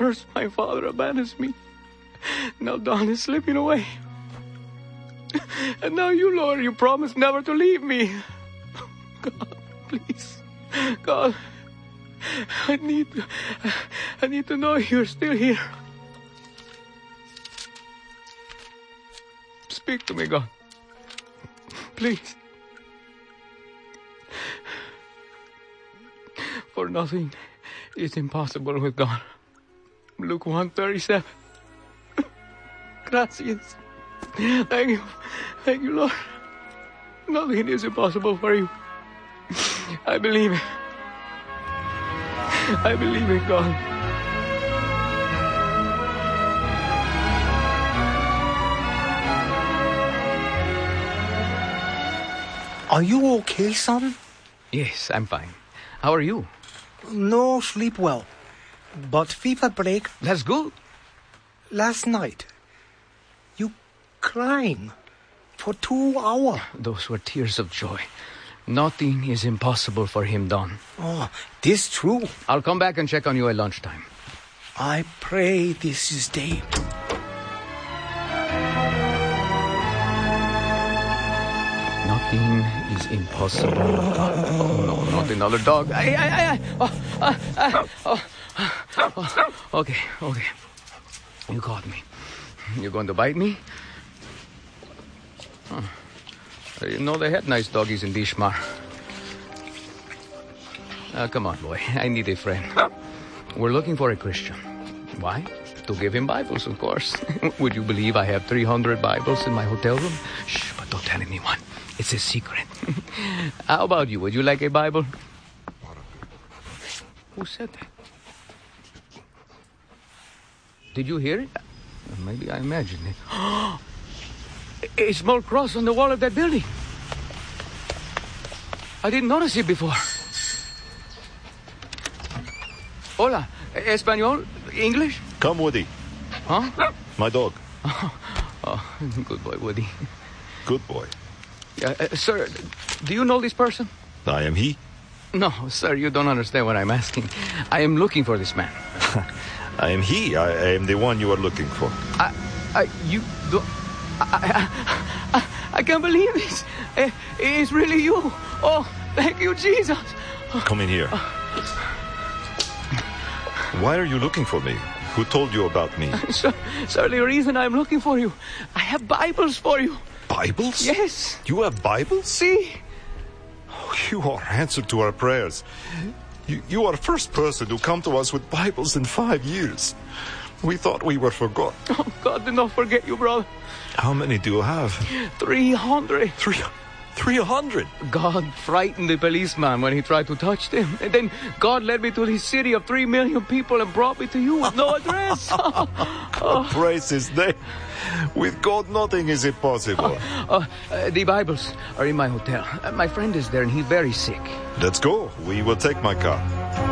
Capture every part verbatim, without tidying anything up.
First my father abandons me. Now Don is slipping away. And now you, Lord, you promised never to leave me. God, please. God, I need, I need to know you're still here. Speak to me, God. Please. For nothing is impossible with God. Luke one thirty-seven. Gracias. Thank you. Thank you, Lord. Nothing is impossible for you. I believe it. I believe in God. Are you okay, son? Yes, I'm fine. How are you? No sleep well, but fever break. That's good. Last night, you crying for two hours. Those were tears of joy. Nothing is impossible for him, Don. Oh, this true. I'll come back and check on you at lunchtime. I pray this is day. Nothing is impossible. Oh, no, not another dog. Ay, ay, ay, ay. Oh, ah, ah, oh, oh. Okay, okay. You caught me. You're going to bite me? Huh. I didn't know they had nice doggies in Bishmar. Uh, come on, boy. I need a friend. We're looking for a Christian. Why? To give him Bibles, of course. Would you believe I have three hundred Bibles in my hotel room? Shh, but don't tell anyone. It's a secret. How about you? Would you like a Bible? Who said that? Did you hear it? Maybe I imagined it. A small cross on the wall of that building. I didn't notice it before. Hola. Espanol? English? Come, Woody. Huh? My dog. Oh, oh, good boy, Woody. Good boy. Uh, uh, sir, do you know this person? I am he. No, sir, you don't understand what I'm asking. I am looking for this man. I am he. I, I am the one you are looking for. I, I, you don't... I, I, I, I can't believe this. Uh, it's really you. Oh, thank you, Jesus. Come in here. Why are you looking for me? Who told you about me? Sir, sir, the reason I'm looking for you, I have Bibles for you. Bibles? Yes. You have Bibles? See? Oh, you are answer to our prayers. You, you are the first person who come to us with Bibles in five years. We thought we were forgot. Oh, God did not forget you, brother. How many do you have? Three hundred. Three, three hundred? God frightened the policeman when he tried to touch them. And then God led me to this city of three million people and brought me to you with no address. Oh. Praise his name. With God, nothing is impossible. Uh, uh, the Bibles are in my hotel. Uh, my friend is there and he's very sick. Let's go. We will take my car.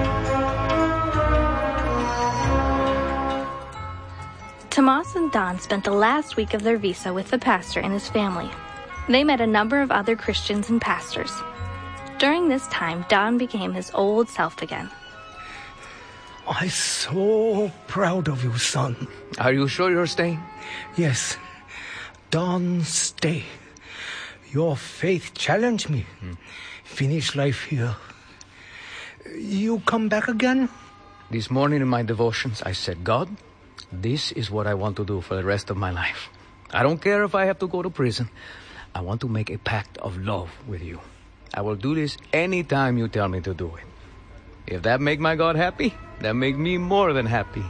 Tomas and Don spent the last week of their visa with the pastor and his family. They met a number of other Christians and pastors. During this time, Don became his old self again. I'm so proud of you, son. Are you sure you're staying? Yes. Don, stay. Your faith challenged me. Hmm. Finish life here. You come back again? This morning in my devotions, I said, God, this is what I want to do for the rest of my life. I don't care if I have to go to prison. I want to make a pact of love with you. I will do this anytime you tell me to do it. If that make my God happy, that make me more than happy.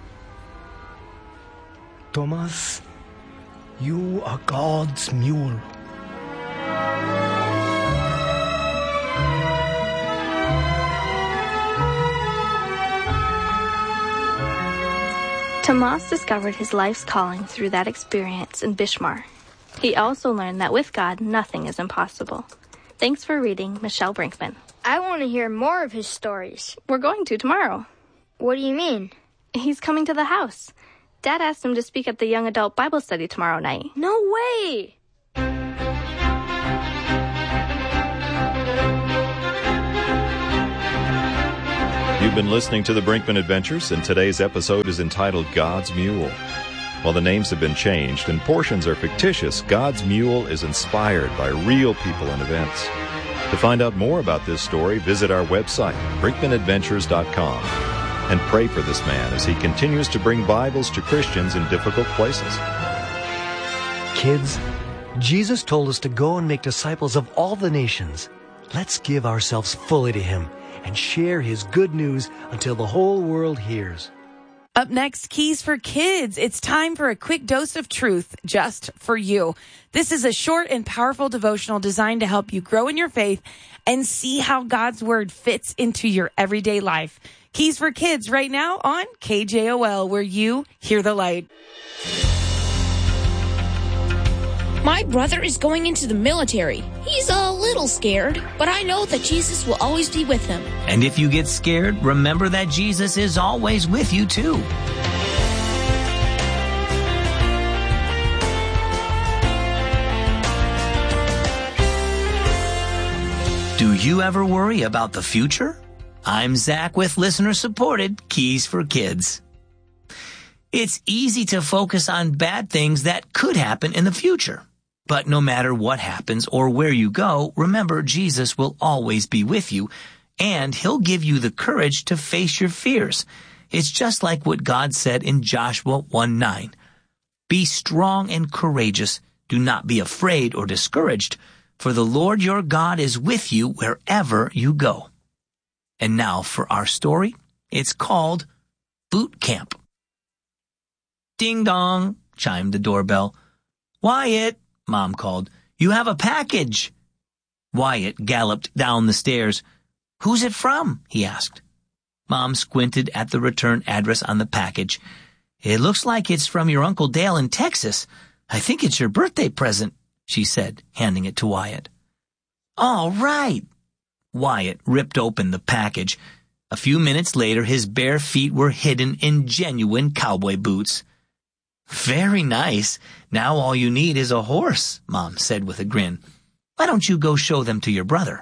Thomas, you are God's mule. Tomas discovered his life's calling through that experience in Bishmar. He also learned that with God, nothing is impossible. Thanks for reading, Michelle Brinkman. I want to hear more of his stories. We're going to tomorrow. What do you mean? He's coming to the house. Dad asked him to speak at the young adult Bible study tomorrow night. No way! You've been listening to the Brinkman Adventures, and today's episode is entitled God's Mule. While the names have been changed and portions are fictitious, God's Mule is inspired by real people and events. To find out more about this story, visit our website, brinkman adventures dot com, and pray for this man as he continues to bring Bibles to Christians in difficult places. Kids, Jesus told us to go and make disciples of all the nations. Let's give ourselves fully to Him and share His good news until the whole world hears. Up next, Keys for Kids. It's time for a quick dose of truth just for you. This is a short and powerful devotional designed to help you grow in your faith and see how God's Word fits into your everyday life. Keys for Kids right now on K J O L, where you hear the light. My brother is going into the military. He's a little scared, but I know that Jesus will always be with him. And if you get scared, remember that Jesus is always with you too. Do you ever worry about the future? I'm Zach with listener-supported Keys for Kids. It's easy to focus on bad things that could happen in the future. But no matter what happens or where you go, remember Jesus will always be with you, and He'll give you the courage to face your fears. It's just like what God said in Joshua one nine. Be strong and courageous. Do not be afraid or discouraged, for the Lord your God is with you wherever you go. And now for our story. It's called Boot Camp. Ding dong, chimed the doorbell. Wyatt, Mom called. You have a package. Wyatt galloped down the stairs. Who's it from? He asked. Mom squinted at the return address on the package. It looks like it's from your Uncle Dale in Texas. I think it's your birthday present, she said, handing it to Wyatt. All right. Wyatt ripped open the package. A few minutes later, his bare feet were hidden in genuine cowboy boots. Very nice. Now all you need is a horse, Mom said with a grin. Why don't you go show them to your brother?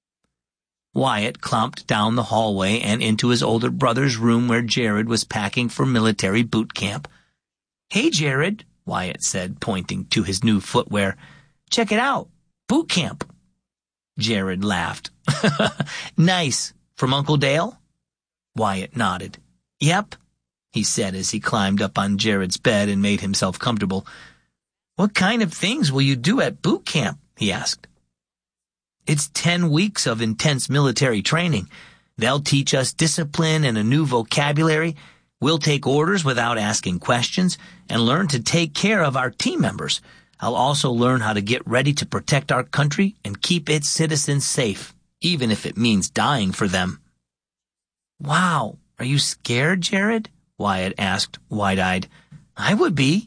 Wyatt clomped down the hallway and into his older brother's room where Jared was packing for military boot camp. Hey, Jared, Wyatt said, pointing to his new footwear. Check it out. Boot camp. Jared laughed. Nice. From Uncle Dale? Wyatt nodded. Yep, he said as he climbed up on Jared's bed and made himself comfortable. What kind of things will you do at boot camp? He asked. It's ten weeks of intense military training. They'll teach us discipline and a new vocabulary. We'll take orders without asking questions and learn to take care of our team members. I'll also learn how to get ready to protect our country and keep its citizens safe, even if it means dying for them. Wow, are you scared, Jared? Wyatt asked, wide-eyed. I would be.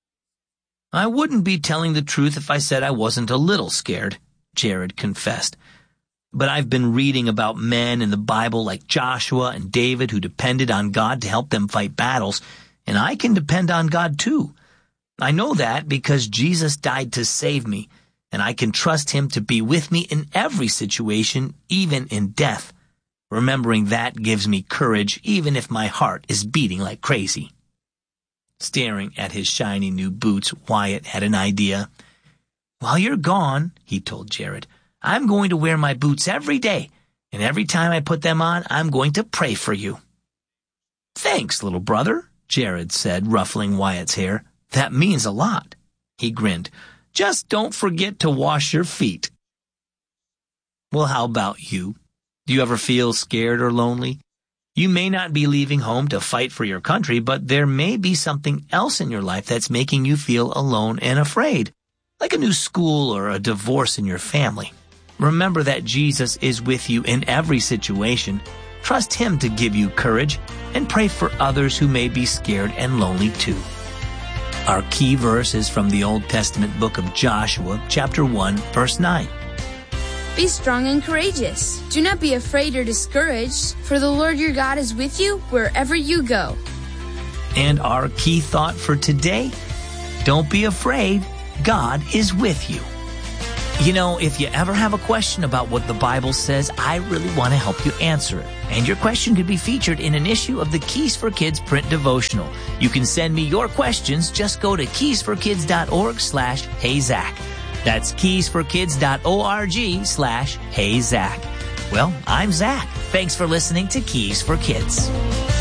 I wouldn't be telling the truth if I said I wasn't a little scared, Jared confessed. But I've been reading about men in the Bible like Joshua and David who depended on God to help them fight battles, and I can depend on God too. I know that because Jesus died to save me, and I can trust Him to be with me in every situation, even in death. Remembering that gives me courage even if my heart is beating like crazy. Staring at his shiny new boots, Wyatt had an idea. While you're gone, he told Jared, I'm going to wear my boots every day, and every time I put them on, I'm going to pray for you. Thanks, little brother, Jared said, ruffling Wyatt's hair. That means a lot. He grinned. Just don't forget to wash your feet. Well, how about you? Do you ever feel scared or lonely? You may not be leaving home to fight for your country, but there may be something else in your life that's making you feel alone and afraid, like a new school or a divorce in your family. Remember that Jesus is with you in every situation. Trust Him to give you courage and pray for others who may be scared and lonely too. Our key verse is from the Old Testament book of Joshua, chapter one, verse nine. Be strong and courageous. Do not be afraid or discouraged, for the Lord your God is with you wherever you go. And our key thought for today, don't be afraid, God is with you. You know, if you ever have a question about what the Bible says, I really want to help you answer it. And your question could be featured in an issue of the Keys for Kids print devotional. You can send me your questions. Just go to keysforkids.org slash heyzach. That's keysforkids.org slash heyzach. Well, I'm Zach. Thanks for listening to Keys for Kids.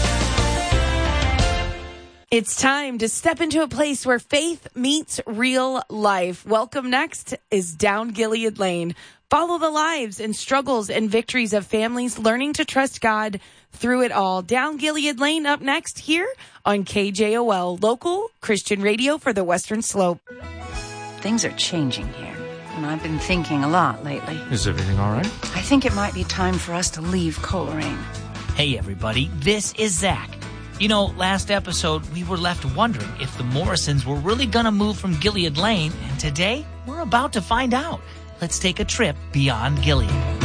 It's time to step into a place where faith meets real life. Welcome next is Down Gilead Lane. Follow the lives and struggles and victories of families learning to trust God through it all. Down Gilead Lane up next here on K J O L, local Christian radio for the Western Slope. Things are changing here, and I've been thinking a lot lately. Is everything all right? I think it might be time for us to leave Coleraine. Hey, everybody, this is Zach. You know, last episode, we were left wondering if the Morrisons were really going to move from Gilead Lane, and today, we're about to find out. Let's take a trip beyond Gilead.